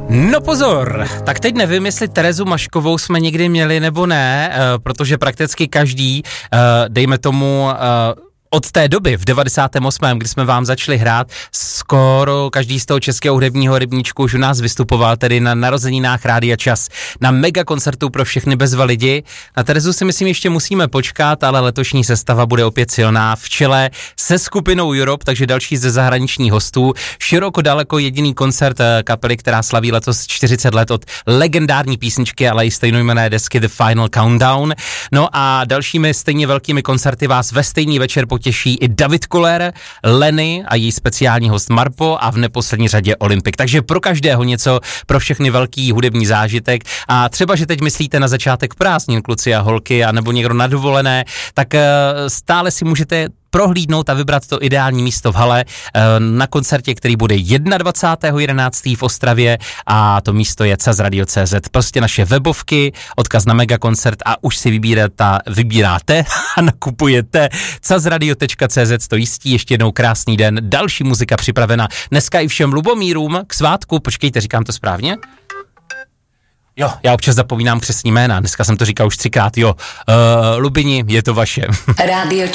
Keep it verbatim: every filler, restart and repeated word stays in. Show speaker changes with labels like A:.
A: No pozor, tak teď nevím, jestli Terezu Maškovou jsme někdy měli nebo ne, uh, protože prakticky každý, uh, dejme tomu, uh, od té doby, v devadesátém osmém, kdy jsme vám začali hrát, skoro každý z toho českého hudebního rybníčku už u nás vystupoval, tedy na narozeninách Rádia Čas, na mega koncertu pro všechny bezva lidi. Na Terezu si myslím ještě musíme počkat, ale letošní sestava bude opět silná v čele se skupinou Europe, takže další ze zahraničních hostů. Široko daleko jediný koncert kapely, která slaví letos čtyřicet let od legendární písničky, ale i stejnojmenné desky The Final Countdown. No a dalšími stejně velkými koncerty vás ve stejný večer potěší i David Koller, Lenny a její speciální host Marpo a v neposlední řadě Olympik. Takže pro každého něco, pro všechny velký hudební zážitek. A třeba, že teď myslíte na začátek prázdnin, kluci a holky, anebo někdo na dovolené, tak stále si můžete prohlídnout a vybrat to ideální místo v hale na koncertě, který bude dvacátého prvního jedenáctého v Ostravě a to místo je cazradio tečka cé zet. Prostě naše webovky, odkaz na megakoncert a už si vybíráte, vybíráte a nakupujete. cazradio tečka cé zet, to jistí, ještě jednou krásný den, další muzika připravena. Dneska i všem Lubomírům k svátku, počkejte, říkám to správně? Jo, já občas zapomínám přesný jména, dneska jsem to říkal už třikrát, jo. Uh, Lubini, je to vaše.
B: Rádio